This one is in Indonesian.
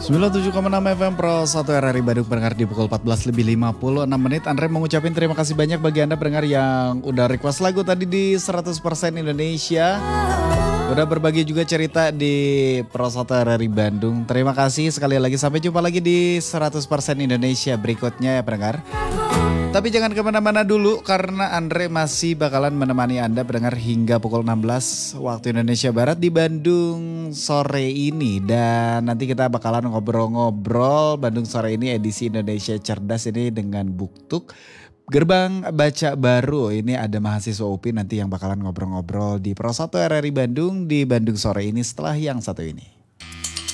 97,6 FM Pro 1 RRI Bandung pendengar di pukul 14:56. Andre mengucapkan terima kasih banyak bagi Anda pendengar yang udah request lagu tadi di 100% Indonesia. Udah berbagi juga cerita di Pro 1 RRI Bandung. Terima kasih sekali lagi, sampai jumpa lagi di 100% Indonesia berikutnya ya pendengar. Tapi jangan kemana-mana dulu karena Andre masih bakalan menemani Anda pendengar hingga pukul 16 waktu Indonesia Barat di Bandung sore ini. Dan nanti kita bakalan ngobrol-ngobrol Bandung sore ini edisi Indonesia Cerdas ini dengan Buktuk. Gerbang Baca Baru, ini ada mahasiswa UPI nanti yang bakalan ngobrol-ngobrol di Pro 1 RRI Bandung di Bandung sore ini setelah yang satu ini.